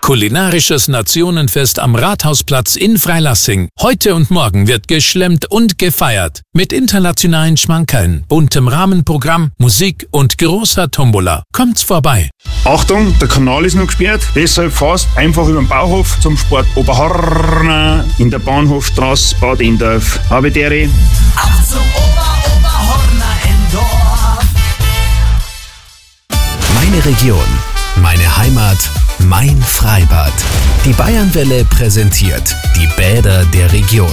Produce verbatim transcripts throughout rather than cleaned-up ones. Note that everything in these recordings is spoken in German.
Kulinarisches Nationenfest am Rathausplatz in Freilassing. Heute und morgen wird geschlemmt und gefeiert. Mit internationalen Schmankerln, buntem Rahmenprogramm, Musik und großer Tombola. Kommt's vorbei. Achtung, der Kanal ist noch gesperrt, deshalb fahrt einfach über den Bauhof zum Sport Oberhorner in der Bahnhofstraße Bad Endorf. Habe Dere. Auf zum Ober Oberhorner Endorf. Meine Region, meine Heimat, mein Freibad. Die Bayernwelle präsentiert die Bäder der Region.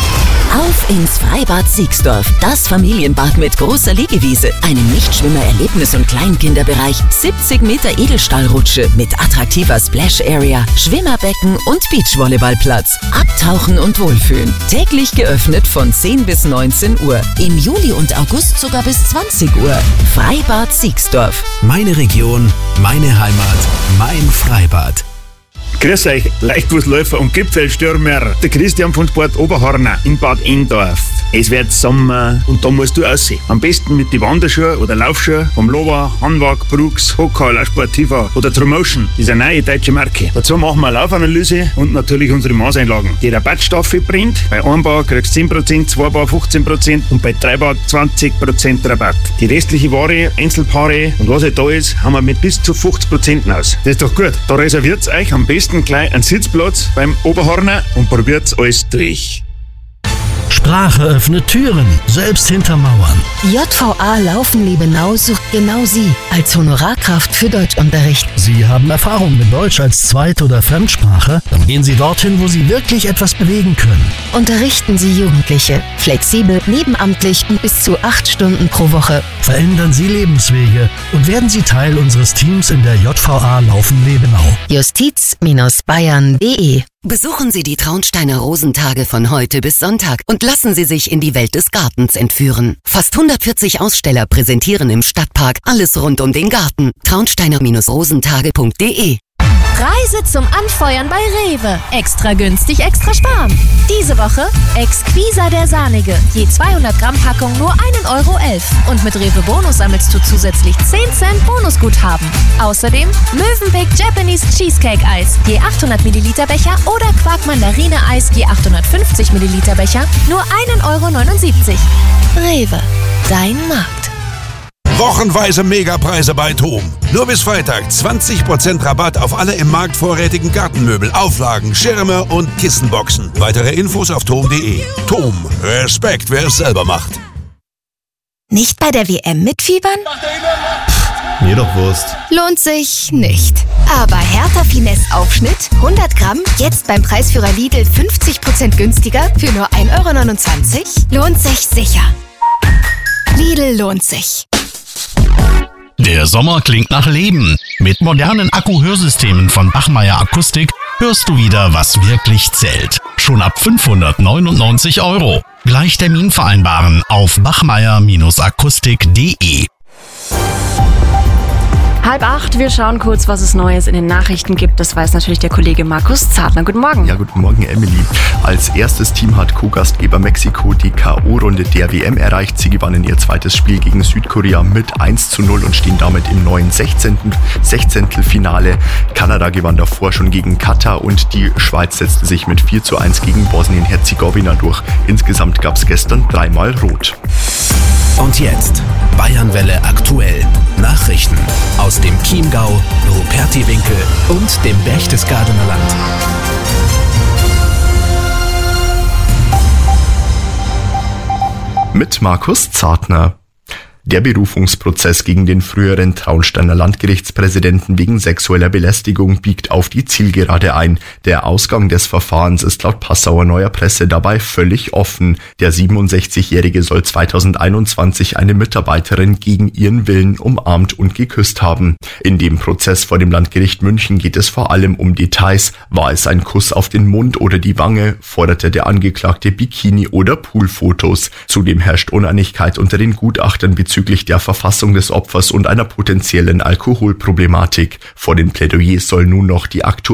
Auf ins Freibad Siegsdorf, das Familienbad mit großer Liegewiese, einem Nichtschwimmer-Erlebnis- und Kleinkinderbereich, siebzig Meter Edelstahlrutsche mit attraktiver Splash-Area, Schwimmerbecken und Beachvolleyballplatz. Abtauchen und Wohlfühlen. Täglich geöffnet von zehn bis neunzehn Uhr. Im Juli und August sogar bis zwanzig Uhr. Freibad Siegsdorf. Meine Region, meine Heimat, mein Freibad. Grüß euch, Leichtfußläufer und Gipfelstürmer. Der Christian von Sport Oberhorner in Bad Endorf. Es wird Sommer und da musst du aussehen. Am besten mit den Wanderschuhen oder Laufschuhen vom Lova, Hanwag, Brooks, Hoka, Sportiva oder Tromotion. Das ist eine neue deutsche Marke. Dazu machen wir eine Laufanalyse und natürlich unsere Maßeinlagen. Die Rabattstaffel bringt. Bei einem Bar kriegst du zehn Prozent, zwei Bar fünfzehn Prozent und bei drei Bar zwanzig Prozent Rabatt. Die restliche Ware, Einzelpaare und was halt da ist, haben wir mit bis zu fünfzig Prozent aus. Das ist doch gut. Da reserviert euch am besten gleich einen Sitzplatz beim Oberhorner und probiert alles durch. Sprache öffnet Türen, selbst hinter Mauern. J V A Laufen Liebenau sucht genau Sie als Honorarkraft für Deutschunterricht. Sie haben Erfahrung mit Deutsch als Zweit- oder Fremdsprache? Dann gehen Sie dorthin, wo Sie wirklich etwas bewegen können. Unterrichten Sie Jugendliche, flexibel, nebenamtlich und bis zu acht Stunden pro Woche. Verändern Sie Lebenswege und werden Sie Teil unseres Teams in der J V A Laufen Liebenau. Justiz Bayern punkt de. Besuchen Sie die Traunsteiner Rosentage von heute bis Sonntag und lassen Sie sich in die Welt des Gartens entführen. Fast hundertvierzig Aussteller präsentieren im Stadtpark alles rund um den Garten. traunsteiner rosentage punkt de. Preise zum Anfeuern bei Rewe. Extra günstig, extra sparen. Diese Woche Exquisa der Sahnige. Je zweihundert Gramm Packung nur ein Euro elf. Und mit Rewe Bonus sammelst du zusätzlich zehn Cent Bonusguthaben. Außerdem Mövenpick Japanese Cheesecake Eis. Je achthundert Milliliter Becher oder Quark Mandarine Eis je achthundertfünfzig Milliliter Becher nur ein Euro neunundsiebzig. Rewe, dein Markt. Wochenweise Megapreise bei TOM. Nur bis Freitag zwanzig Prozent Rabatt auf alle im Markt vorrätigen Gartenmöbel, Auflagen, Schirme und Kissenboxen. Weitere Infos auf tom punkt de. TOM. Respekt, wer es selber macht. Nicht bei der W M mitfiebern? Mir doch Wurst. Lohnt sich nicht. Aber Hertha Finesse Aufschnitt hundert Gramm, jetzt beim Preisführer Lidl fünfzig Prozent günstiger für nur ein Euro neunundzwanzig? Lohnt sich sicher. Lidl lohnt sich. Der Sommer klingt nach Leben. Mit modernen Akku-Hörsystemen von Bachmeier Akustik hörst du wieder, was wirklich zählt. Schon ab fünfhundertneunundneunzig Euro. Gleich Termin vereinbaren auf bachmeier akustik punkt de. Halb acht, wir schauen kurz, was es Neues in den Nachrichten gibt. Das weiß natürlich der Kollege Markus Zartner. Guten Morgen. Ja, guten Morgen, Emily. Als erstes Team hat Co-Gastgeber Mexiko die K O-Runde der W M erreicht. Sie gewannen ihr zweites Spiel gegen Südkorea mit eins zu null und stehen damit im neuen Sechzehntelfinale. Kanada gewann davor schon gegen Katar und die Schweiz setzte sich mit vier zu eins gegen Bosnien-Herzegowina durch. Insgesamt gab es gestern dreimal Rot. Und jetzt Bayernwelle aktuell. Nachrichten aus dem Chiemgau, Rupertiwinkel und dem Berchtesgadener Land. Mit Markus Zartner. Der Berufungsprozess gegen den früheren Traunsteiner Landgerichtspräsidenten wegen sexueller Belästigung biegt auf die Zielgerade ein. Der Ausgang des Verfahrens ist laut Passauer Neuer Presse dabei völlig offen. Der siebenundsechzigjährige soll zweitausendeinundzwanzig eine Mitarbeiterin gegen ihren Willen umarmt und geküsst haben. In dem Prozess vor dem Landgericht München geht es vor allem um Details. War es ein Kuss auf den Mund oder die Wange? Forderte der Angeklagte Bikini- oder Poolfotos? Zudem herrscht Uneinigkeit unter den Gutachtern bezüglich der Verfassung des Opfers und einer potenziellen Alkoholproblematik. Vor den Plädoyers soll nun noch die aktuelle